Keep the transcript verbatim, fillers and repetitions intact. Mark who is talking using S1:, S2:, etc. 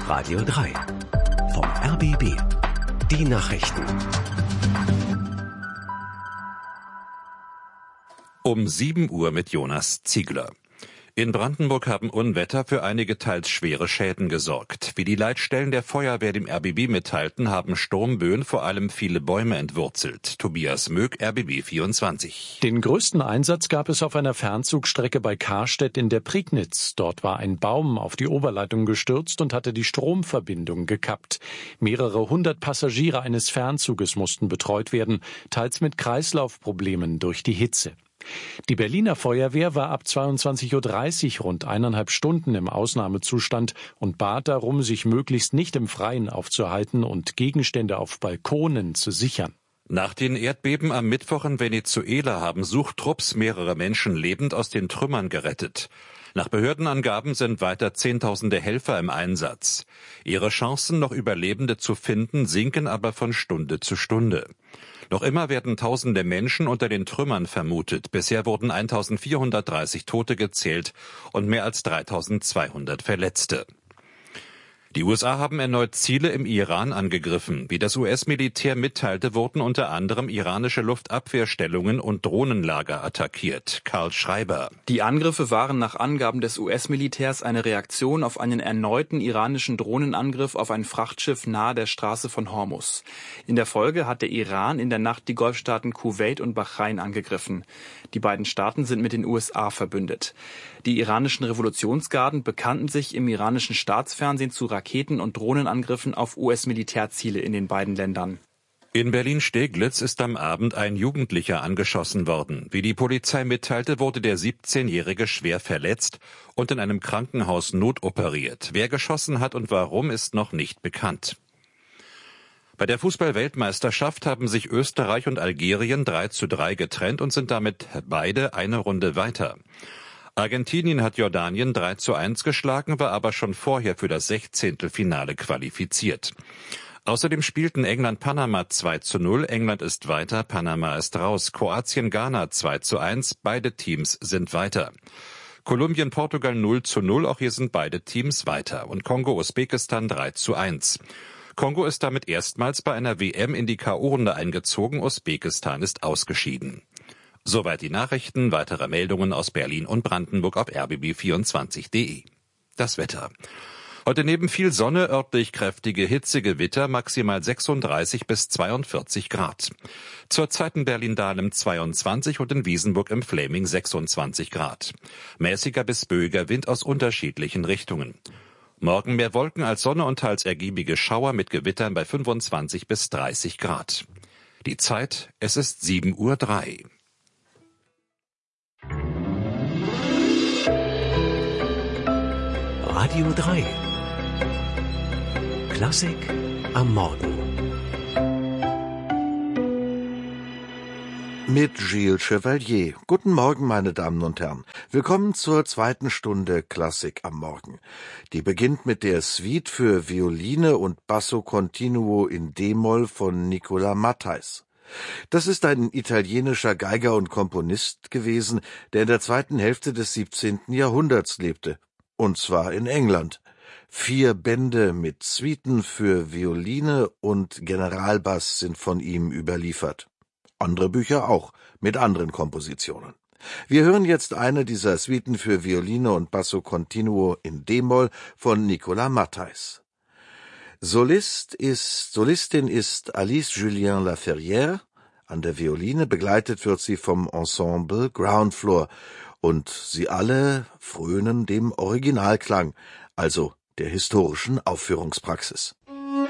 S1: Radio drei. Vom R B B. Die Nachrichten.
S2: Um sieben Uhr mit Jonas Ziegler. In Brandenburg haben Unwetter für einige teils schwere Schäden gesorgt. Wie die Leitstellen der Feuerwehr dem R B B mitteilten, haben Sturmböen vor allem viele Bäume entwurzelt. Tobias Möck, R B B vierundzwanzig.
S3: Den größten Einsatz gab es auf einer Fernzugstrecke bei Karstedt in der Prignitz. Dort war ein Baum auf die Oberleitung gestürzt und hatte die Stromverbindung gekappt. Mehrere hundert Passagiere eines Fernzuges mussten betreut werden, teils mit Kreislaufproblemen durch die Hitze. Die Berliner Feuerwehr war ab zweiundzwanzig Uhr dreißig rund eineinhalb Stunden im Ausnahmezustand und bat darum, sich möglichst nicht im Freien aufzuhalten und Gegenstände auf Balkonen zu sichern.
S2: Nach den Erdbeben am Mittwoch in Venezuela haben Suchtrupps mehrere Menschen lebend aus den Trümmern gerettet. Nach Behördenangaben sind weiter Zehntausende Helfer im Einsatz. Ihre Chancen, noch Überlebende zu finden, sinken aber von Stunde zu Stunde. Noch immer werden tausende Menschen unter den Trümmern vermutet. Bisher wurden eintausendvierhundertdreißig Tote gezählt und mehr als dreitausendzweihundert Verletzte. Die U S A haben erneut Ziele im Iran angegriffen. Wie das U S-Militär mitteilte, wurden unter anderem iranische Luftabwehrstellungen und Drohnenlager attackiert. Karl Schreiber.
S4: Die Angriffe waren nach Angaben des U S-Militärs eine Reaktion auf einen erneuten iranischen Drohnenangriff auf ein Frachtschiff nahe der Straße von Hormuz. In der Folge hat der Iran in der Nacht die Golfstaaten Kuwait und Bahrain angegriffen. Die beiden Staaten sind mit den U S A verbündet. Die iranischen Revolutionsgarden bekannten sich im iranischen Staatsfernsehen zu Raketen- und Drohnenangriffen auf U S-Militärziele in den beiden Ländern.
S2: In Berlin-Steglitz ist am Abend ein Jugendlicher angeschossen worden. Wie die Polizei mitteilte, wurde der siebzehnjährige schwer verletzt und in einem Krankenhaus notoperiert. Wer geschossen hat und warum, ist noch nicht bekannt. Bei der Fußball-Weltmeisterschaft haben sich Österreich und Algerien drei zu drei getrennt und sind damit beide eine Runde weiter. Argentinien hat Jordanien drei zu eins geschlagen, war aber schon vorher für das Sechzehntelfinale qualifiziert. Außerdem spielten England-Panama zwei zu null, England ist weiter, Panama ist raus. Kroatien-Ghana zwei zu eins, beide Teams sind weiter. Kolumbien-Portugal null zu null, auch hier sind beide Teams weiter. Und Kongo-Usbekistan drei zu eins. Kongo ist damit erstmals bei einer W M in die K O-Runde eingezogen, Usbekistan ist ausgeschieden. Soweit die Nachrichten, weitere Meldungen aus Berlin und Brandenburg auf r b b vierundzwanzig punkt d e. Das Wetter. Heute neben viel Sonne örtlich kräftige Hitzegewitter, maximal sechsunddreißig bis zweiundvierzig Grad. Zurzeit in Berlin-Dahlem zweiundzwanzig und in Wiesenburg im Fläming sechsundzwanzig Grad. Mäßiger bis böiger Wind aus unterschiedlichen Richtungen. Morgen mehr Wolken als Sonne und teils ergiebige Schauer mit Gewittern bei fünfundzwanzig bis dreißig Grad. Die Zeit, es ist sieben Uhr drei.
S1: Radio drei. Klassik am Morgen.
S5: Mit Gilles Chevalier. Guten Morgen, meine Damen und Herren. Willkommen zur zweiten Stunde Klassik am Morgen. Die beginnt mit der Suite für Violine und Basso Continuo in D-Moll von Nicola Matthijs. Das ist ein italienischer Geiger und Komponist gewesen, der in der zweiten Hälfte des siebzehnten Jahrhunderts lebte. Und zwar in England. Vier Bände mit Suiten für Violine und Generalbass sind von ihm überliefert. Andere Bücher auch, mit anderen Kompositionen. Wir hören jetzt eine dieser Suiten für Violine und Basso Continuo in D-Moll von Nicola Matthijs. Solist ist, Solistin ist Alice Julien Laferrière. An der Violine begleitet wird sie vom Ensemble Ground Floor. Und sie alle frönen dem Originalklang, also der historischen Aufführungspraxis.